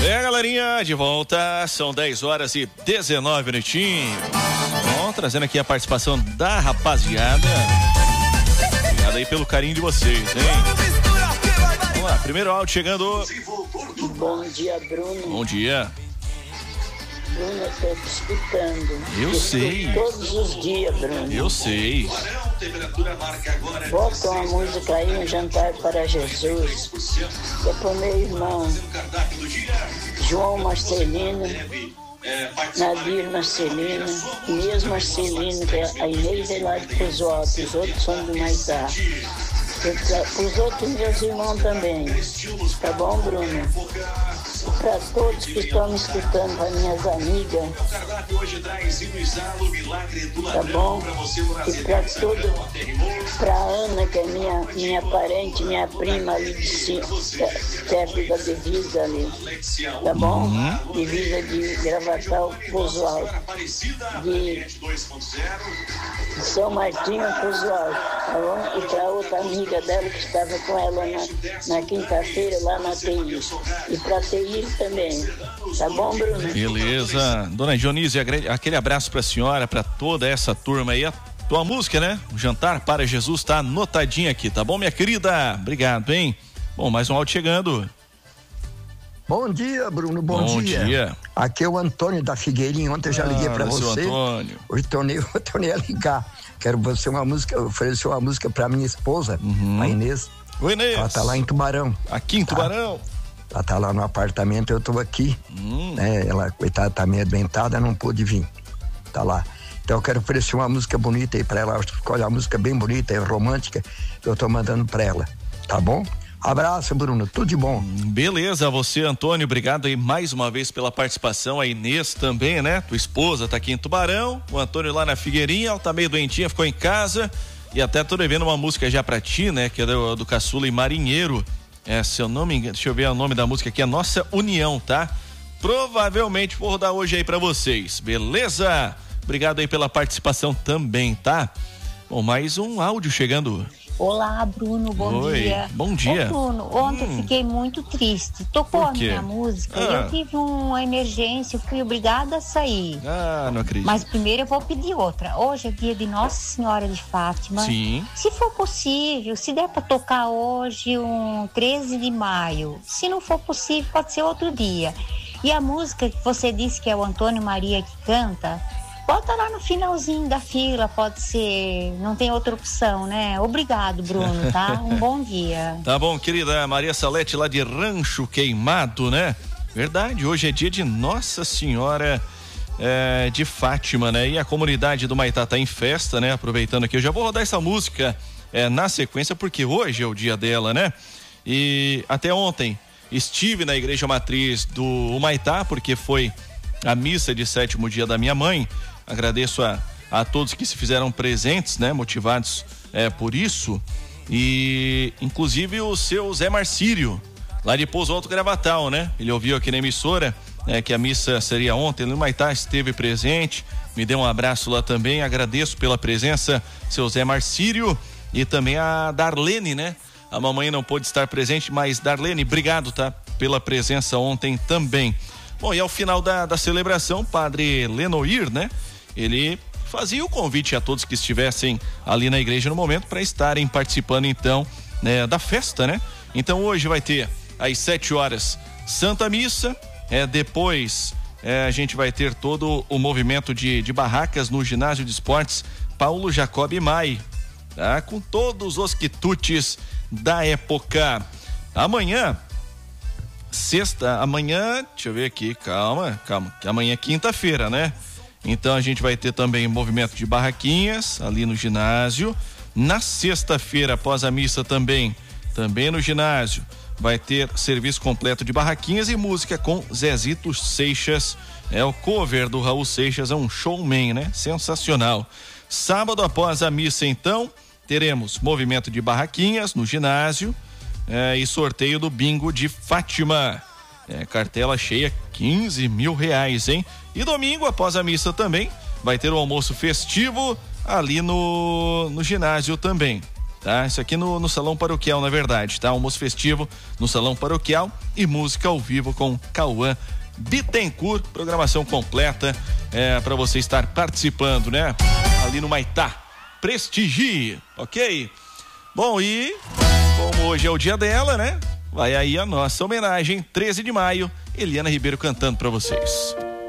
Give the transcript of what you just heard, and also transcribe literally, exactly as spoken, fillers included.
É, galerinha, de volta, são dez horas e dezenove minutinhos. Bom, trazendo aqui a participação da rapaziada. Obrigado aí pelo carinho de vocês, hein? Vamos lá, primeiro áudio chegando. Bom dia, Bruno. Bom dia. Bruno, eu tô te escutando. Eu te sei. Escuto todos os dias, Bruno. Eu sei. Bota uma música aí, um jantar para Jesus. É pro meu irmão João Marcelino, Nadir Marcelino, Inês Marcelino, que é a Inês é lá de Cruzote, os outros são do Maitá. Os outros meus irmãos também. Tá bom, Bruno? Para todos que estão me escutando, para minhas amigas, tá bom? E para tudo, para Ana, que é minha, minha parente, minha prima ali de cima, perto da divisa ali, tá bom? Uhum. Divisa de Gravatal, Pozual, de São Martinho, Pozual, tá bom? E para outra amiga dela que estava com ela na, na quinta-feira lá na T I. E para T I também. Tá bom, Bruno? Beleza. Dona Dionísia, aquele abraço pra senhora, pra toda essa turma aí. A tua música, né? O Jantar para Jesus tá anotadinha aqui, tá bom, minha querida? Obrigado, hein? Bom, mais um áudio chegando. Bom dia, Bruno, bom, bom dia. dia. Aqui é o Antônio da Figueirinha, ontem eu já liguei ah, pra você. Antônio. Hoje tornei, eu tornei a ligar. Quero você uma música, oferecer uma música pra minha esposa, uhum. a Inês. Oi, Inês. Ela tá lá em Tubarão. Aqui em Tubarão? Tá? Ela tá lá no apartamento, eu tô aqui, hum. né? Ela, coitada, tá meio adoentada, não pôde vir. Tá lá. Então eu quero oferecer uma música bonita aí pra ela. Escolhe uma música bem bonita, é romântica, que eu tô mandando pra ela. Tá bom? Abraço, Bruno. Tudo de bom. Beleza, você, Antônio, obrigado aí mais uma vez pela participação. A Inês também, né? Tua esposa tá aqui em Tubarão. O Antônio lá na Figueirinha, ela tá meio doentinha, ficou em casa. E até tô devendo uma música já pra ti, né? Que é do, do Caçula e Marinheiro. É, se eu não me engano, deixa eu ver o nome da música aqui, é Nossa União, tá? Provavelmente vou rodar hoje aí pra vocês, beleza? Obrigado aí pela participação também, tá? Bom, mais um áudio chegando. Olá, Bruno, bom Oi, dia. Bom dia. Ô, Bruno, ontem hum. fiquei muito triste. Tocou a minha música ah. e eu tive uma emergência, fui obrigada a sair. Ah, não acredito. Mas primeiro eu vou pedir outra. Hoje é dia de Nossa Senhora de Fátima. Sim. Se for possível, se der pra tocar hoje, um treze de maio. Se não for possível, pode ser outro dia. E a música que você disse que é o Antônio Maria que canta, bota lá no finalzinho da fila, pode ser, não tem outra opção, né? Obrigado, Bruno, tá? Um bom dia. Tá bom, querida Maria Salete, lá de Rancho Queimado, né? Verdade, hoje é dia de Nossa Senhora é, de Fátima, né? E a comunidade do Maitá tá em festa, né? Aproveitando aqui, eu já vou rodar essa música é, na sequência, porque hoje é o dia dela, né? E até ontem estive na igreja matriz do Maitá, porque foi a missa de sétimo dia da minha mãe. Agradeço a, a todos que se fizeram presentes, né? Motivados é, por isso. E inclusive o seu Zé Marcírio, lá de Pouso Alto Gravatal, né? Ele ouviu aqui na emissora é, que a missa seria ontem. No Maitá esteve presente, me deu um abraço lá também. Agradeço pela presença, seu Zé Marcírio, e também a Darlene, né? A mamãe não pôde estar presente, mas Darlene, obrigado, tá? Pela presença ontem também. Bom, e ao final da, da celebração, Padre Lenoir, né? Ele fazia o convite a todos que estivessem ali na igreja no momento para estarem participando, então, né, da festa, né? Então hoje vai ter às sete horas Santa Missa, é, depois é, a gente vai ter todo o movimento de, de barracas no ginásio de esportes Paulo Jacob Mai, tá? Com todos os quitutes da época. Amanhã, sexta, amanhã, deixa eu ver aqui, calma, calma, que amanhã é quinta-feira, né? Então a gente vai ter também movimento de barraquinhas ali no ginásio. Na sexta-feira, após a missa também, também no ginásio, vai ter serviço completo de barraquinhas e música com Zezito Seixas. É o cover do Raul Seixas, é um showman, né? Sensacional. Sábado, após a missa, então, teremos movimento de barraquinhas no ginásio é, e sorteio do bingo de Fátima. É, cartela cheia, quinze mil reais, hein? E domingo, após a missa também, vai ter o almoço festivo ali no, no ginásio também. tá? Isso aqui no, no Salão Paroquial, na verdade, tá? Almoço festivo no Salão Paroquial e música ao vivo com Cauã Bittencourt, programação completa é, para você estar participando, né? Ali no Maitá. Prestigie, ok? Bom, e como hoje é o dia dela, né? Vai aí a nossa homenagem, treze de maio, Eliana Ribeiro cantando para vocês.